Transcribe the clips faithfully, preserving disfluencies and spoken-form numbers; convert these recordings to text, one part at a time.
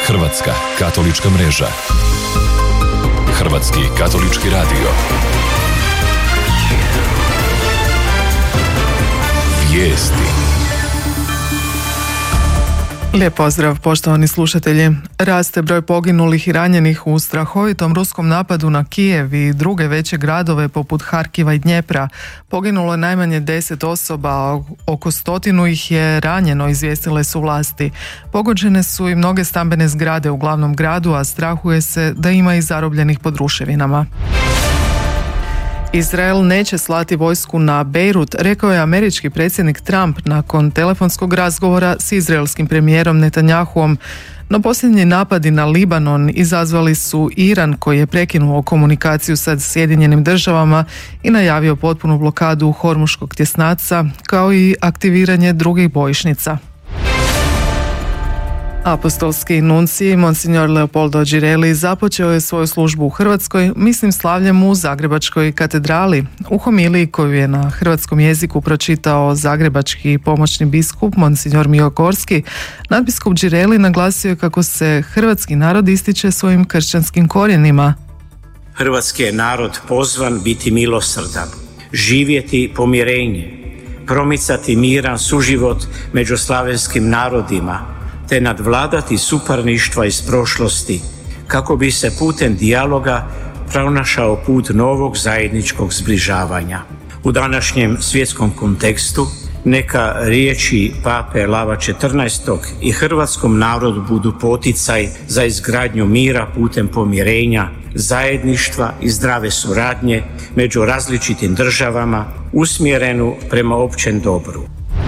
Hrvatska katolička mreža. Hrvatski katolički radio. Vijesti. Lijep pozdrav, poštovani slušatelji. Raste broj poginulih i ranjenih u strahovitom ruskom napadu na Kijev i druge veće gradove poput Harkiva i Dnjepra. Poginulo je najmanje deset osoba, a oko stotinu ih je ranjeno, izvijestile su vlasti. Pogođene su i mnoge stambene zgrade u glavnom gradu, a strahuje se da ima i zarobljenih pod ruševinama. Izrael neće slati vojsku na Bejrut, rekao je američki predsjednik Trump nakon telefonskog razgovora s izraelskim premijerom Netanjahuom. No posljednji napadi na Libanon izazvali su Iran, koji je prekinuo komunikaciju sa Sjedinjenim državama i najavio potpunu blokadu Hormuškog tjesnaca, kao i aktiviranje drugih bojišnica. Apostolski nuncij Monsignor Leopoldo Girelli započeo je svoju službu u Hrvatskoj misnim slavljem u Zagrebačkoj katedrali. U homiliji koju je na hrvatskom jeziku pročitao zagrebački pomoćni biskup Monsignor Mijo Gorski, nadbiskup Girelli naglasio je kako se hrvatski narod ističe svojim kršćanskim korijenima. Hrvatski je narod pozvan biti milosrdan, živjeti pomirenje, promicati miran suživot među slavenskim narodima, te nadvladati suparništva iz prošlosti, kako bi se putem dijaloga pronašao put novog zajedničkog zbližavanja. U današnjem svjetskom kontekstu neka riječi pape Lava četrnaestog i hrvatskom narodu budu poticaj za izgradnju mira putem pomirenja, zajedništva i zdrave suradnje među različitim državama, usmjerenu prema općem dobru.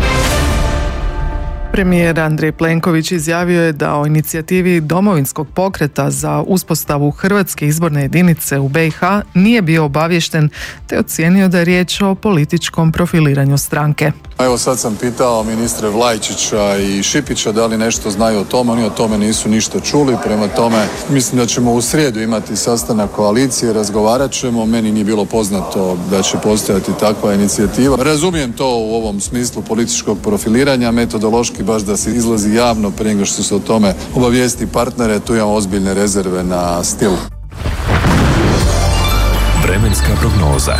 Premijer Andrej Plenković izjavio je da o inicijativi Domovinskog pokreta za uspostavu Hrvatske izborne jedinice u be i ha nije bio obaviješten, te ocijenio da je riječ o političkom profiliranju stranke. Evo sad sam pitao ministre Vlajčića i Šipića da li nešto znaju o tome, oni o tome nisu ništa čuli, prema tome mislim da ćemo u srijedu imati sastanak koalicije, razgovarat ćemo, meni nije bilo poznato da će postojati takva inicijativa. Razumijem to u ovom smislu političkog profiliranja, metodološki baš da se izlazi javno prije nego što se o tome obavijesti partnere, tu imamo ozbiljne rezerve na stil. Vremenska prognoza.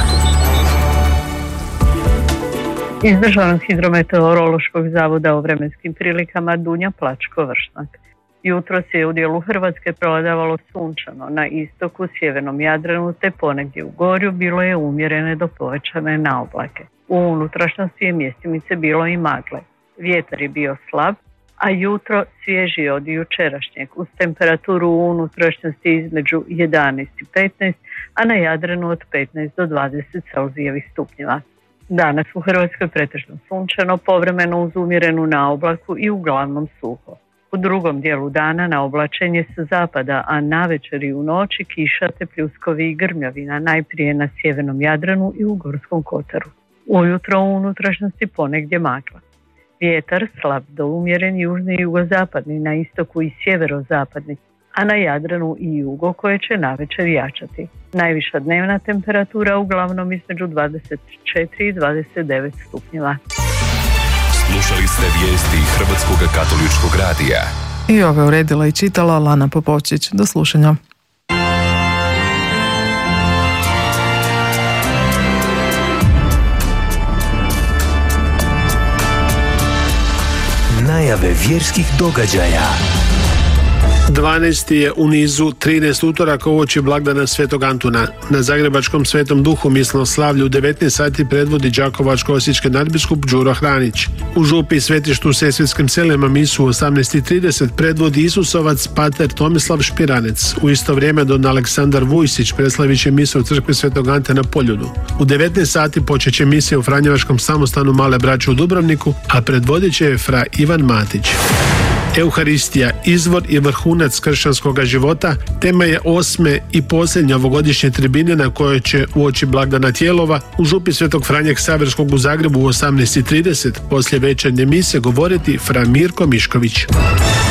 Iz Državnog hidrometeorološkog zavoda o vremenskim prilikama Dunja Plačko-Vršnak. Jutros je u dijelu Hrvatske prevladavalo sunčano, na istoku, sjevernom Jadranu te ponegdje u Gorju bilo je umjerene do povećane naoblake. U unutrašnjosti je mjestimice bilo i magle. Vjetar je bio slab, a jutro svježije od jučerašnjeg, uz temperaturu u unutrašnjosti između jedanaest i petnaest, a na Jadranu od petnaest do dvadeset celzijevih stupnjeva. Danas u Hrvatskoj pretežno sunčano, povremeno uz umjerenu naoblaku i uglavnom suho. U drugom dijelu dana na oblačenje sa zapada, a navečer i u noći kiša te pljuskovi i grmljavina, najprije na sjevernom Jadranu i u Gorskom kotaru. Ujutro u unutrašnjosti ponegdje magla. Vjetar slab do umjeren južni i jugozapadni, na istoku i sjeverozapadni, a na Jadranu i jugo koje će navečer jačati. Najviša dnevna temperatura uglavnom između dvadeset četiri i dvadeset devet stupnjeva. Slušali ste vijesti Hrvatskog katoličkog radija. I ove uredila i čitala Lana Popovčić. Do slušanja. Najave vjerskih događaja. dvanaesti je u nizu trinaest utoraka uoči blagdana Svetog Antuna. Na Zagrebačkom Svetom Duhu misleno slavlje u devetnaest sati predvodi đakovačko-osječki nadbiskup Đuro Hranić. U župi Svetištu u Sesvetskim selima misu u osamnaest i trideset predvodi Isusovac pater Tomislav Špiranec. U isto vrijeme don Aleksandar Vujsić preslavit će misu u crkvi Svetog Ante na Poljudu. U devetnaest sati počet će misija u Franjevačkom samostanu Male braće u Dubrovniku, a predvodit će je fra Ivan Matić. Euharistija, izvor i vrhunac kršćanskog života, tema je osme i posljednje ovogodišnje tribine na kojoj će uoči blagdana Tijelova u župi Svetog Franje Ksaverskog u Zagrebu u osamnaest i trideset poslije večernje mise govoriti fra Mirko Mišković.